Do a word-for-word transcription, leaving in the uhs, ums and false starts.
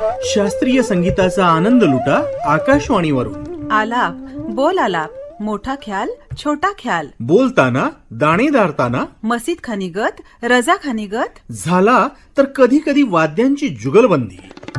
शास्त्रीय संगीताचा आनंद लुटा आकाशवाणीवरून. आलाप बोल आलाप, मोठा ख्याल छोटा ख्याल, बोलताना दाणेदारताना मसीद खानिगत रजा खानिगत, झाला तर कधी कधी वाद्यांची जुगलबंदी.